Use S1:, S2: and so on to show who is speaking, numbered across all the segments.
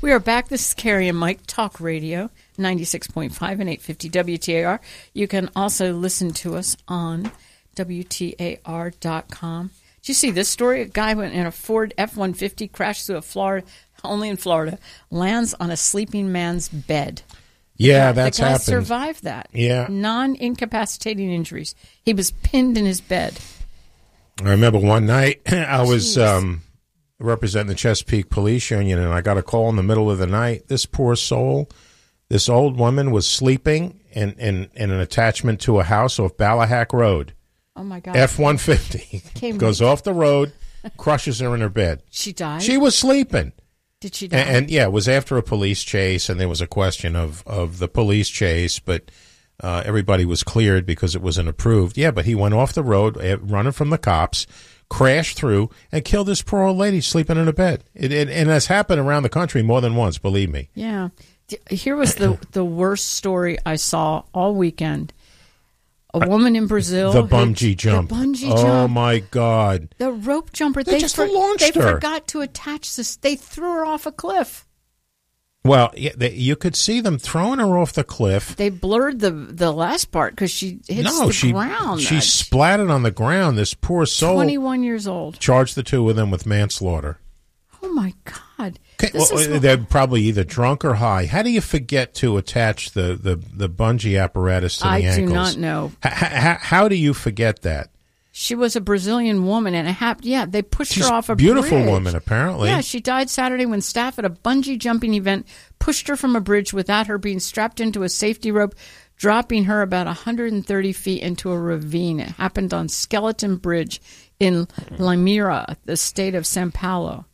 S1: We are back. This is Carrie and Mike, Talk Radio, 96.5 and 850 WTAR. You can also listen to us on WTAR.com. Did you see this story? A guy went in a Ford F-150, crashed through only in Florida, lands on a sleeping man's bed.
S2: Yeah, that's
S1: happened.
S2: happened.
S1: The guy survived that.
S2: Yeah.
S1: Non-incapacitating injuries. He was pinned in his bed.
S2: I remember one night I was representing the Chesapeake Police Union, and I got a call in the middle of the night. This poor soul, this old woman was sleeping in an attachment to a house off Ballahack Road.
S1: Oh, my God.
S2: F-150 goes off the road, crushes her in her bed.
S1: She died?
S2: She was sleeping.
S1: Did she die?
S2: And yeah, it was after a police chase, and there was a question of the police chase, but everybody was cleared because it wasn't approved. Yeah, but he went off the road, running from the cops, crashed through, and killed this poor old lady sleeping in her bed. And it's happened around the country more than once, believe me.
S1: Yeah. Here was the worst story I saw all weekend. A woman in Brazil.
S2: The bungee jump.
S1: The bungee jump.
S2: Oh, my God.
S1: The rope jumper.
S2: They just launched her.
S1: They forgot to attach this. They threw her off a cliff.
S2: Well, yeah, you could see them throwing her off the cliff.
S1: They blurred the last part because she hits the ground.
S2: She splattered on the ground. This poor soul.
S1: 21 years old.
S2: Charged the two of them with manslaughter.
S1: Oh, my God.
S2: They're probably either drunk or high. How do you forget to attach the bungee apparatus to the ankles?
S1: I do not know.
S2: How do you forget that?
S1: She was a Brazilian woman, and they pushed her off a bridge.
S2: Beautiful woman, apparently.
S1: Yeah, she died Saturday when staff at a bungee jumping event pushed her from a bridge without her being strapped into a safety rope, dropping her about 130 feet into a ravine. It happened on Skeleton Bridge in Limeira, the state of Sao Paulo.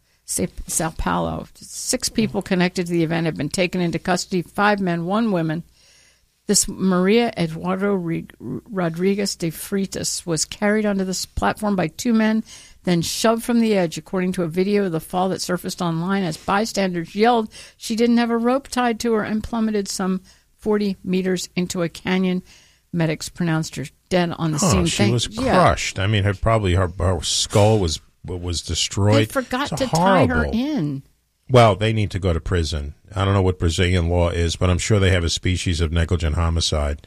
S1: 6 people connected to the event have been taken into custody, 5 men, 1 woman. This Maria Eduardo Rodriguez de Freitas was carried onto this platform by 2 men, then shoved from the edge, according to a video of the fall that surfaced online as bystanders yelled she didn't have a rope tied to her and plummeted some 40 meters into a canyon. Medics pronounced her dead on the scene.
S2: She was crushed. Yeah. I mean, her skull was destroyed.
S1: They forgot to tie her in.
S2: Well, they need to go to prison. I don't know what Brazilian law is, but I'm sure they have a species of negligent homicide.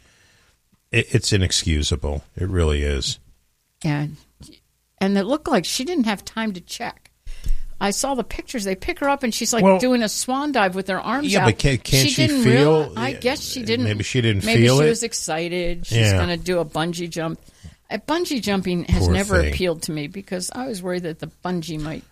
S2: It's inexcusable. It really is.
S1: Yeah. And it looked like she didn't have time to check. I saw the pictures. They pick her up, and she's doing a swan dive with her arms out.
S2: Yeah, but can't she feel?
S1: I guess she didn't.
S2: Maybe she didn't feel it.
S1: Maybe she was excited. She's going to do a bungee jump. Bungee jumping has never appealed to me because I was worried that the bungee might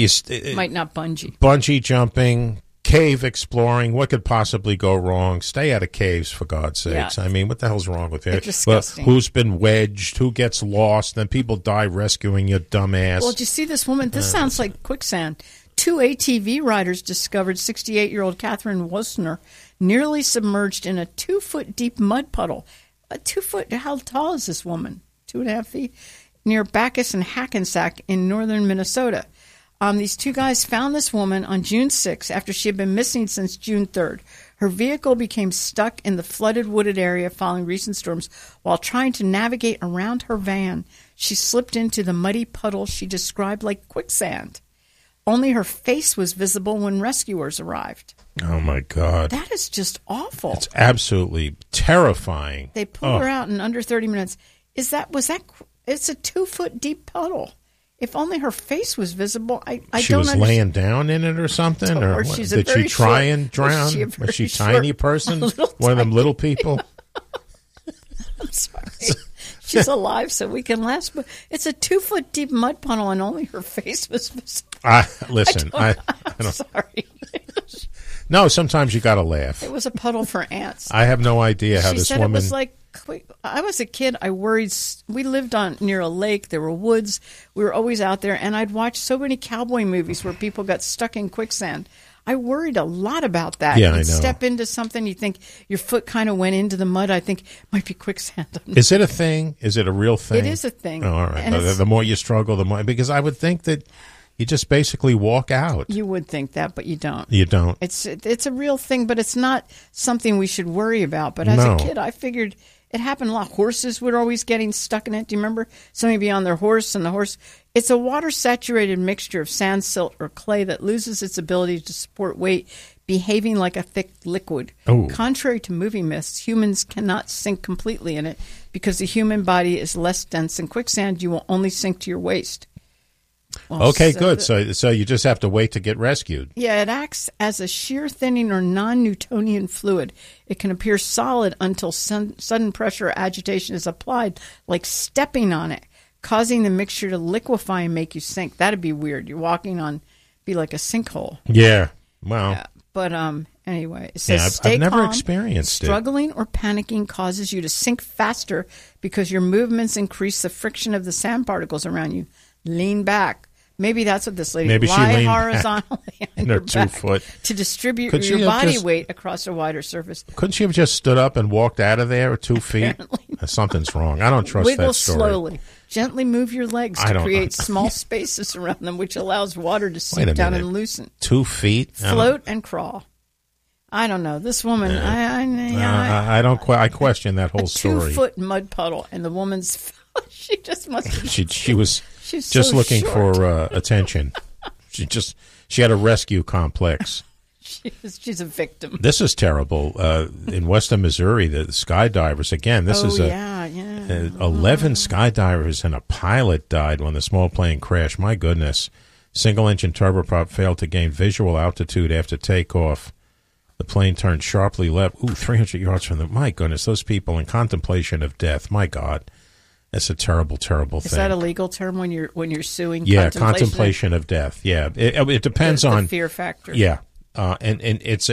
S1: not bungee.
S2: Bungee jumping, cave exploring, what could possibly go wrong? Stay out of caves, for God's sakes. Yeah. I mean, what the hell's wrong with it?
S1: It's disgusting.
S2: Who's been wedged? Who gets lost? Then people die rescuing your dumbass.
S1: Well, did you see this woman? This sounds like quicksand. 2 ATV riders discovered 68-year-old Catherine Wosner nearly submerged in a 2-foot deep mud puddle. A 2-foot, how tall is this woman? 2.5 feet, near Bacchus and Hackensack in northern Minnesota. These 2 guys found this woman on June 6th after she had been missing since June 3rd. Her vehicle became stuck in the flooded wooded area following recent storms while trying to navigate around her van. She slipped into the muddy puddle she described like quicksand. Only her face was visible when rescuers arrived.
S2: Oh, my God.
S1: That is just awful.
S2: It's absolutely terrifying.
S1: They pulled her out in under 30 minutes. It's a 2-foot deep puddle. If only her face was visible. I don't understand.
S2: She was laying down in it or something? Or did she try and drown? Was she a tiny person? One of them little people?
S1: I'm sorry. She's alive, so we can laugh. But it's a 2-foot deep mud puddle, and only her face was visible.
S2: Listen, I'm
S1: sorry.
S2: No, sometimes you got to laugh.
S1: It was a puddle for ants.
S2: I have no idea how this woman.
S1: It was like, I was a kid. I worried. We lived near a lake. There were woods. We were always out there, and I'd watch so many cowboy movies where people got stuck in quicksand. I worried a lot about that.
S2: Yeah,
S1: You'd
S2: I know.
S1: Step into something, you think your foot kind of went into the mud. I think it might be quicksand.
S2: Is it a thing? Is it a real thing?
S1: It is a thing.
S2: Oh, all right. The more you struggle, the more, because I would think that you just basically walk out.
S1: You would think that, but you don't.
S2: You don't.
S1: It's a real thing, but it's not something we should worry about. But as a kid, I figured It happened a lot. Horses were always getting stuck in it. Do you remember? Somebody be on their horse and the horse. It's a water-saturated mixture of sand, silt, or clay that loses its ability to support weight, behaving like a thick liquid.
S2: Oh.
S1: Contrary to movie myths, humans cannot sink completely in it because the human body is less dense than quicksand. You will only sink to your waist. Well,
S2: Okay, good. So you just have to wait to get rescued.
S1: Yeah, it acts as a shear thinning or non-Newtonian fluid. It can appear solid until sudden pressure or agitation is applied, like stepping on it, causing the mixture to liquefy and make you sink. That'd be weird. You're walking on, be like a sinkhole.
S2: Yeah. Well.
S1: Yeah. But anyway, it says
S2: Yeah,
S1: stay
S2: I've never
S1: calm.
S2: experienced it.
S1: Struggling or panicking causes you to sink faster because your movements increase the friction of the sand particles around you. Lean back. Maybe that's what this lady.
S2: Maybe she
S1: Lie
S2: leaned
S1: horizontally on
S2: in
S1: your
S2: her
S1: back
S2: 2 foot.
S1: to distribute
S2: Could she
S1: your
S2: have
S1: body
S2: just-
S1: weight across a wider surface.
S2: Couldn't she have just stood up and walked out of there at 2 feet?
S1: Apparently.
S2: Something's wrong. I don't trust
S1: Wiggle
S2: that story.
S1: slowly. Gently move your legs
S2: I
S1: to
S2: don't-
S1: create small spaces around them, which allows water to
S2: Wait a
S1: seep down
S2: minute.
S1: and loosen.
S2: 2 feet?
S1: Float and crawl. I don't know. This woman, I
S2: I question that whole
S1: a
S2: story.
S1: 2-foot mud puddle, and the woman's she just must be.
S2: She was
S1: She's
S2: just
S1: so
S2: looking
S1: short.
S2: for attention. She had a rescue complex.
S1: She's a victim.
S2: This is terrible. In western Missouri, the skydivers again. This is 11 skydivers and a pilot died when the small plane crashed. My goodness. Single-engine turboprop failed to gain visual altitude after takeoff. The plane turned sharply left. 300 yards from the. My goodness, those people in contemplation of death. My God, that's a terrible, terrible thing.
S1: Is that a legal term when you're suing?
S2: Yeah, contemplation of death. Yeah, it depends on
S1: the fear factor.
S2: Yeah, and it's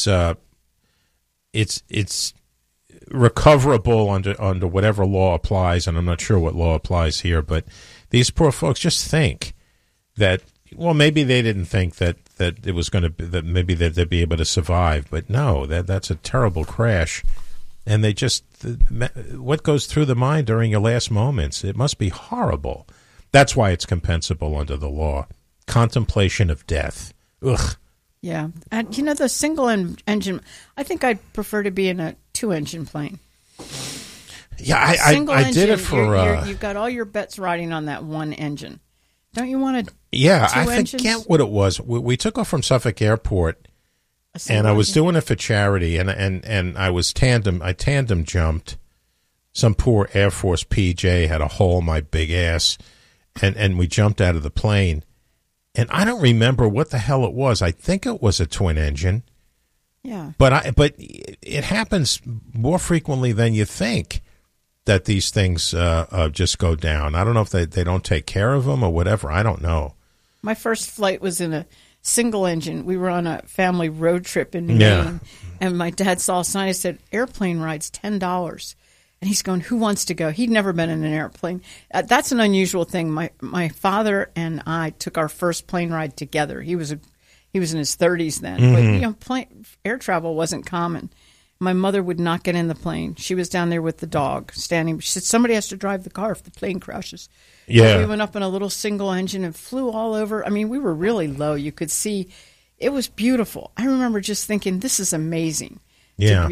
S2: recoverable under whatever law applies, and I'm not sure what law applies here. But these poor folks just think that. Well, maybe they didn't think that it was going to be that maybe that they'd be able to survive, but no, that's a terrible crash, and they just what goes through the mind during your last moments? It must be horrible. That's why it's compensable under the law. Contemplation of death. Ugh.
S1: Yeah, and the single engine. I think I'd prefer to be in a 2-engine plane.
S2: Yeah, I did it for.
S1: You've got all your bets riding on that one engine. Don't you want to?
S2: Yeah,
S1: two
S2: I
S1: engines?
S2: forget what it was. We took off from Suffolk Airport, and I was doing it for charity, and I tandem jumped. Some poor Air Force PJ had a hole in my big ass, and we jumped out of the plane. And I don't remember what the hell it was. I think it was a twin engine.
S1: Yeah.
S2: But it happens more frequently than you think that these things just go down. I don't know if they don't take care of them or whatever. I don't know.
S1: My first flight was in a single engine. We were on a family road trip in Maine, and my dad saw a sign that said, airplane rides $10. And he's going, who wants to go? He'd never been in an airplane. That's an unusual thing. My father and I took our first plane ride together. He was in his 30s then.
S2: Mm-hmm.
S1: But air travel wasn't common. My mother would not get in the plane. She was down there with the dog standing. She said, somebody has to drive the car if the plane crashes.
S2: Yeah.
S1: So we went up in a little single engine and flew all over. I mean, we were really low. You could see. It was beautiful. I remember just thinking, this is amazing.
S2: Yeah.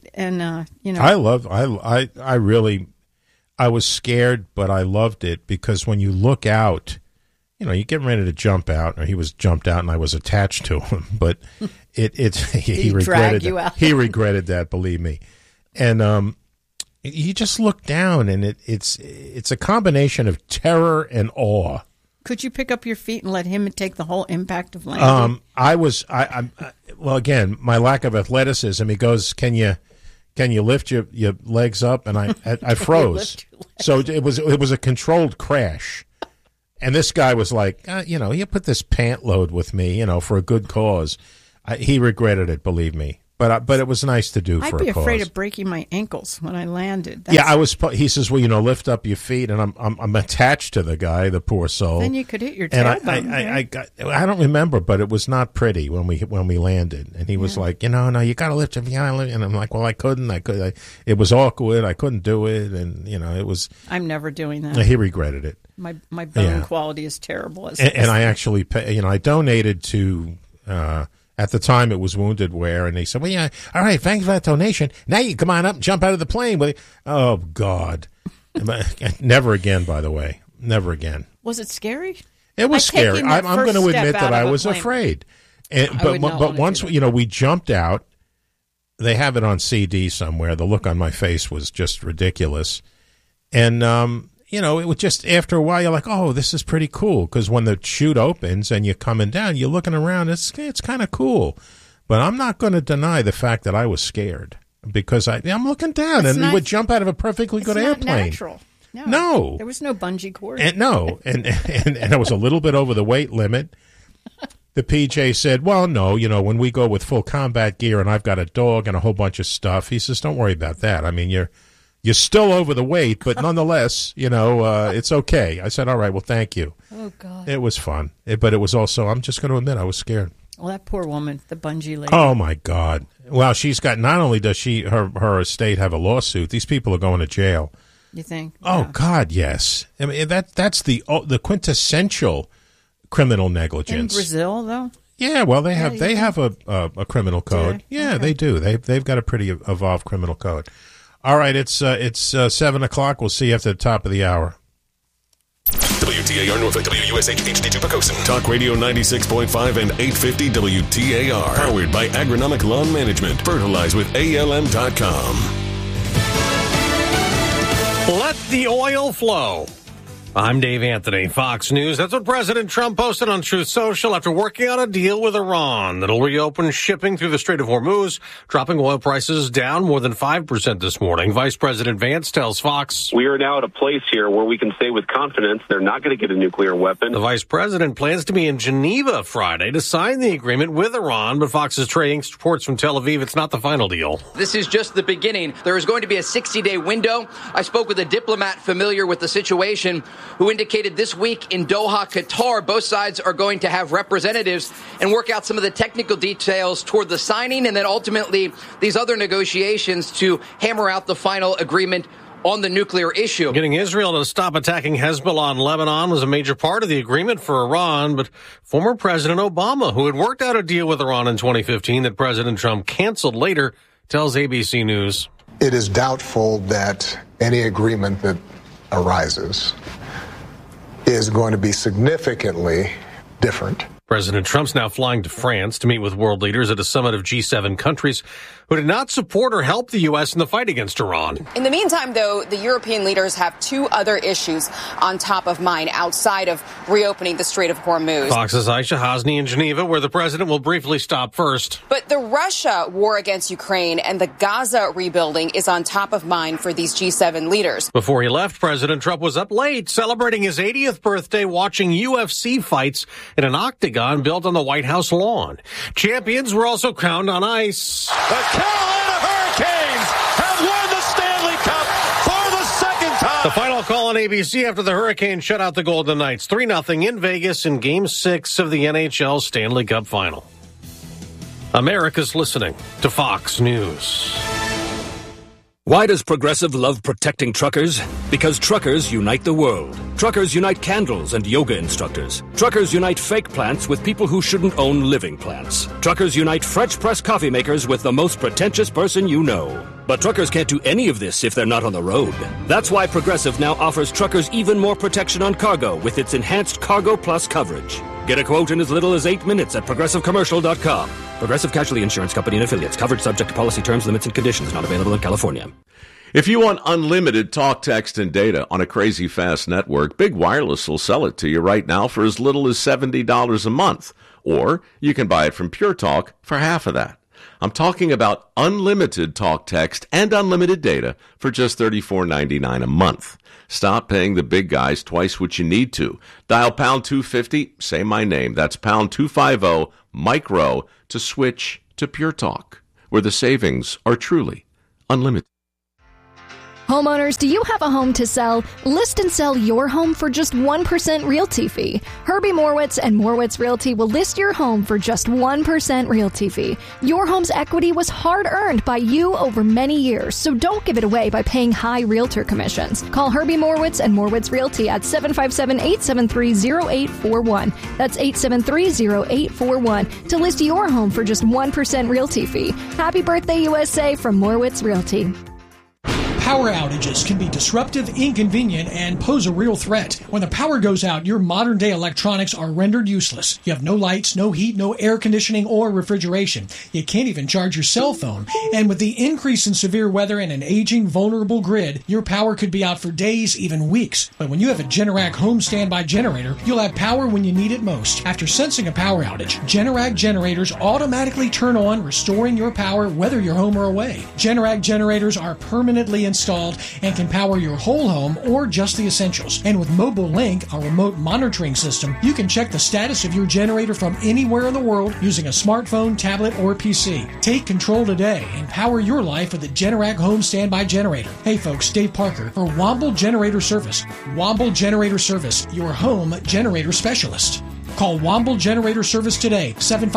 S2: I was scared, but I loved it because when you look out, you get ready to jump out, or he was jumped out and I was attached to him, but he regretted
S1: you out.
S2: He regretted that, believe me. And you just look down and it's a combination of terror and awe.
S1: Could you pick up your feet and let him take the whole impact of landing?
S2: Well, again, my lack of athleticism. He goes, "Can you lift your legs up?" And I froze. So it was a controlled crash. And this guy was like, you put this pant load with me, for a good cause. He regretted it, believe me. But it was nice to do for a cause.
S1: I'd be afraid of breaking my ankles when I landed.
S2: Yeah, I was. He says, "Well, lift up your feet," and I'm attached to the guy, the poor soul.
S1: Then you could hit your
S2: and
S1: tailbone.
S2: I don't remember, but it was not pretty when we landed. And he was like, no, you got to lift your feet. And I'm like, well, I couldn't. It was awkward. I couldn't do it, and it was.
S1: I'm never doing that.
S2: He regretted it.
S1: My bone quality is terrible.
S2: And I actually, I donated to At the time, it was Wounded Wear, and they said, well, yeah, all right, thanks for that donation. Now you come on up and jump out of the plane. Oh, God. Never again, by the way. Never again.
S1: Was it scary?
S2: It was scary. I'm going to admit that I was afraid. But once, we jumped out. They have it on CD somewhere. The look on my face was just ridiculous. And, it was just after a while, you're like, oh, this is pretty cool. Because when the chute opens and you're coming down, you're looking around, it's kind of cool. But I'm not going to deny the fact that I was scared. Because I'm looking down and we would jump out of a perfectly good airplane.
S1: Natural.
S2: No.
S1: There was no bungee cord.
S2: And it was a little bit over the weight limit. The PJ said, well, no, when we go with full combat gear and I've got a dog and a whole bunch of stuff, he says, don't worry about that. I mean, you're still over the weight, but nonetheless, it's okay. I said, all right, well, thank you.
S1: Oh, God.
S2: It was fun. But it was also, I'm just going to admit, I was scared.
S1: Well, that poor woman, the bungee lady.
S2: Oh, my God. Well, she's got, not only does her estate have a lawsuit, these people are going to jail.
S1: You think?
S2: Oh,
S1: Yeah.
S2: God, yes. I mean, that's the quintessential criminal negligence.
S1: In Brazil, though?
S2: Yeah, well, they have a criminal code.
S1: Yeah,
S2: okay. They do. They've got a pretty evolved criminal code. All right, it's 7:00. We'll see you after the top of the hour.
S3: WTAR Norfolk, WUSH HD2 Pocosin. Talk Radio 96.5 and 850 WTAR. Powered by Agronomic Lawn Management. Fertilize with ALM.com.
S4: Let the oil flow. I'm Dave Anthony, Fox News. That's what President Trump posted on Truth Social after working on a deal with Iran that'll reopen shipping through the Strait of Hormuz, dropping oil prices down more than 5% this morning. Vice President Vance tells Fox,
S5: we are now at a place here where we can say with confidence they're not going to get a nuclear weapon.
S4: The vice president plans to be in Geneva Friday to sign the agreement with Iran, but Fox is trading reports from Tel Aviv. It's not the final deal.
S6: This is just the beginning. There is going to be a 60-day window. I spoke with a diplomat familiar with the situation who indicated this week in Doha, Qatar, both sides are going to have representatives and work out some of the technical details toward the signing and then ultimately these other negotiations to hammer out the final agreement on the nuclear issue.
S4: Getting Israel to stop attacking Hezbollah in Lebanon was a major part of the agreement for Iran, but former President Obama, who had worked out a deal with Iran in 2015 that President Trump canceled later, tells ABC News.
S7: It is doubtful that any agreement that arises is going to be significantly different.
S4: President Trump's now flying to France to meet with world leaders at a summit of G7 countries who did not support or help the U.S. in the fight against Iran.
S8: In the meantime, though, the European leaders have two other issues on top of mind outside of reopening the Strait of Hormuz.
S4: Fox's Aisha Hasni in Geneva, where the president will briefly stop first.
S8: But the Russia war against Ukraine and the Gaza rebuilding is on top of mind for these G7 leaders.
S4: Before he left, President Trump was up late celebrating his 80th birthday watching UFC fights in an octagon built on the White House lawn. Champions were also crowned on ice.
S9: The Carolina Hurricanes have won the Stanley Cup for the second time.
S4: The final call on ABC after the Hurricanes shut out the Golden Knights 3-0 in Vegas in Game 6 of the NHL Stanley Cup Final. America's listening to Fox News.
S10: Why does Progressive love protecting truckers? Because truckers unite the world. Truckers unite candles and yoga instructors. Truckers unite fake plants with people who shouldn't own living plants. Truckers unite French press coffee makers with the most pretentious person you know. But truckers can't do any of this if they're not on the road. That's why Progressive now offers truckers even more protection on cargo with its enhanced Cargo Plus coverage. Get a quote in as little as 8 minutes at ProgressiveCommercial.com. Progressive Casualty Insurance Company and Affiliates. Coverage subject to policy terms, limits, and conditions. Not available in California.
S11: If you want unlimited talk, text, and data on a crazy fast network, Big Wireless will sell it to you right now for as little as $70 a month. Or you can buy it from Pure Talk for half of that. I'm talking about unlimited talk, text, and unlimited data for just $34.99 a month. Stop paying the big guys twice what you need to. Dial pound 250, say my name. That's pound 250, micro, to switch to Pure Talk, where the savings are truly unlimited.
S12: Homeowners, do you have a home to sell? List and sell your home for just 1% realty fee. Herbie Morwitz and Morwitz Realty will list your home for just 1% realty fee. Your home's equity was hard-earned by you over many years, so don't give it away by paying high realtor commissions. Call Herbie Morwitz and Morwitz Realty at 757-873-0841. That's 873-0841 to list your home for just 1% realty fee. Happy birthday, USA, from Morwitz Realty.
S13: Power outages can be disruptive, inconvenient, and pose a real threat. When the power goes out, your modern-day electronics are rendered useless. You have no lights, no heat, no air conditioning, or refrigeration. You can't even charge your cell phone. And with the increase in severe weather and an aging, vulnerable grid, your power could be out for days, even weeks. But when you have a Generac home standby generator, you'll have power when you need it most. After sensing a power outage, Generac generators automatically turn on, restoring your power whether you're home or away. Generac generators are permanently installed and can power your whole home or just the essentials. And with Mobile Link, a remote monitoring system, you can check the status of your generator from anywhere in the world using a smartphone, tablet, or PC. Take control today and power your life with the Generac Home Standby Generator. Hey folks, Dave Parker for Womble Generator Service. Womble Generator Service, your home generator specialist. Call Womble Generator Service today,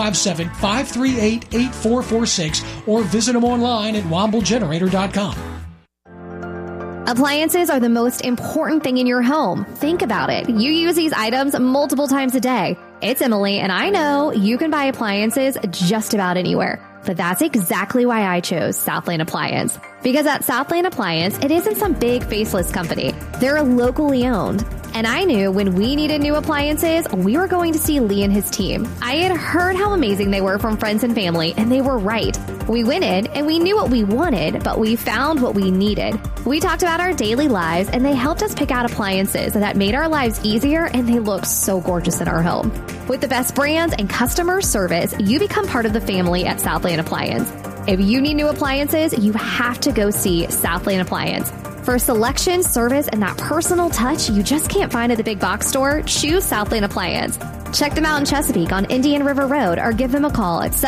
S13: 757-538-8446, or visit them online at womblegenerator.com.
S14: Appliances are the most important thing in your home. Think about it. You use these items multiple times a day. It's Emily, and I know you can buy appliances just about anywhere. But that's exactly why I chose Southland Appliance. Because at Southland Appliance, it isn't some big faceless company. They're locally owned. And I knew when we needed new appliances, we were going to see Lee and his team. I had heard how amazing they were from friends and family, and they were right. We went in and we knew what we wanted, but we found what we needed. We talked about our daily lives, and they helped us pick out appliances that made our lives easier, and they look so gorgeous in our home. With the best brands and customer service, you become part of the family at Southland Appliance. If you need new appliances, you have to go see Southland Appliance. For selection, service, and that personal touch you just can't find at the big box store, choose Southland Appliance. Check them out in Chesapeake on Indian River Road or give them a call at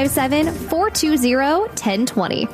S14: 757-420-1020.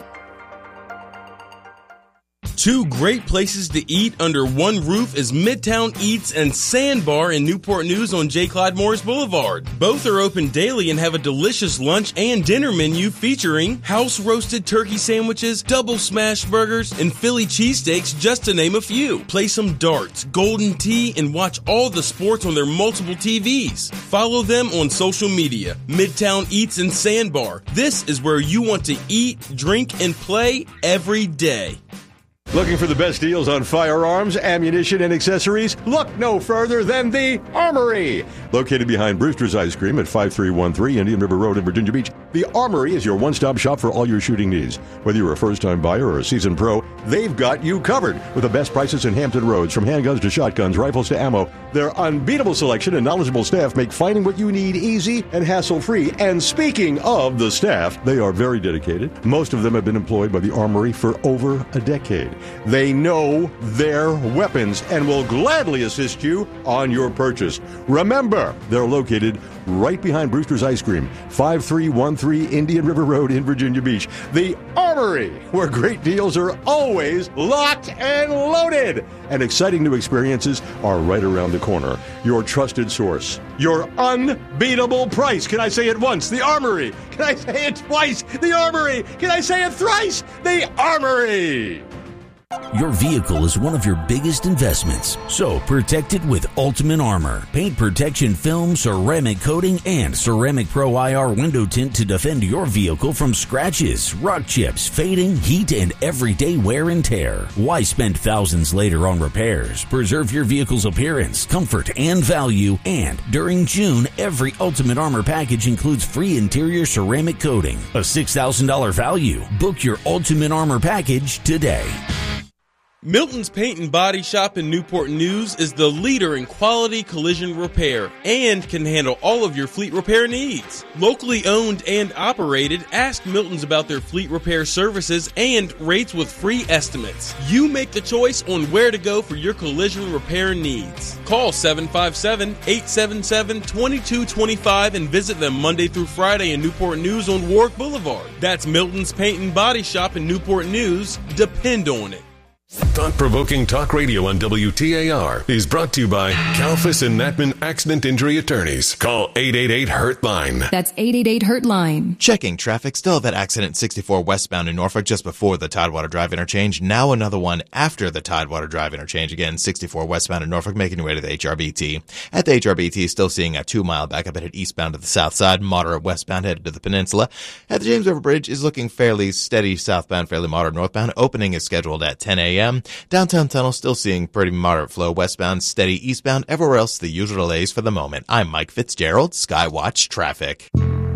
S15: Two great places to eat under one roof is Midtown Eats and Sandbar in Newport News on J. Clyde Morris Boulevard. Both are open daily and have a delicious lunch and dinner menu featuring house-roasted turkey sandwiches, double smash burgers, and Philly cheesesteaks, just to name a few. Play some darts, golden tea, and watch all the sports on their multiple TVs. Follow them on social media. Midtown Eats and Sandbar. This is where you want to eat, drink, and play every day.
S9: Looking for the best deals on firearms, ammunition, and accessories? Look no further than the Armory. Located behind Brewster's Ice Cream at 5313 Indian River Road in Virginia Beach, the Armory is your one-stop shop for all your shooting needs. Whether you're a first-time buyer or a seasoned pro, they've got you covered with the best prices in Hampton Roads, from handguns to shotguns, rifles to ammo. Their unbeatable selection and knowledgeable staff make finding what you need easy and hassle-free. And speaking of the staff, they are very dedicated. Most of them have been employed by the Armory for over a decade. They know their weapons and will gladly assist you on your purchase. Remember, they're located right behind Brewster's Ice Cream, 5313 Indian River Road in Virginia Beach. The Armory, where great deals are always locked and loaded. And exciting new experiences are right around the corner. Your trusted source. Your unbeatable price. Can I say it once? The Armory. Can I say it twice? The Armory. Can I say it thrice? The Armory.
S16: Your vehicle is one of your biggest investments, so protect it with Ultimate Armor. Paint protection film, ceramic coating, and Ceramic Pro IR window tint to defend your vehicle from scratches, rock chips, fading, heat, and everyday wear and tear. Why spend thousands later on repairs? Preserve your vehicle's appearance, comfort, and value. And during June, every Ultimate Armor package includes free interior ceramic coating, a $6,000 value. Book your Ultimate Armor package today.
S15: Milton's Paint and Body Shop in Newport News is the leader in quality collision repair and can handle all of your fleet repair needs. Locally owned and operated, ask Milton's about their fleet repair services and rates with free estimates. You make the choice on where to go for your collision repair needs. Call 757-877-2225 and visit them Monday through Friday in Newport News on Warwick Boulevard. That's Milton's Paint and Body Shop in Newport News. Depend on it.
S3: Thought-provoking talk radio on WTAR is brought to you by Kalfas and Natman Accident Injury Attorneys. Call 888-HURT-LINE.
S17: That's 888-HURT-LINE.
S18: Checking traffic. Still that accident 64 westbound in Norfolk just before the Tidewater Drive interchange. Now another one after the Tidewater Drive interchange. Again, 64 westbound in Norfolk, making your way to the HRBT. At the HRBT, still seeing a 2-mile backup headed eastbound to the south side. Moderate westbound headed to the peninsula. At the James River Bridge is looking fairly steady southbound, fairly moderate northbound. Opening is scheduled at 10 a.m. Downtown Tunnel still seeing pretty moderate flow westbound, steady eastbound. Everywhere else, the usual delays for the moment. I'm Mike Fitzgerald, Skywatch Traffic.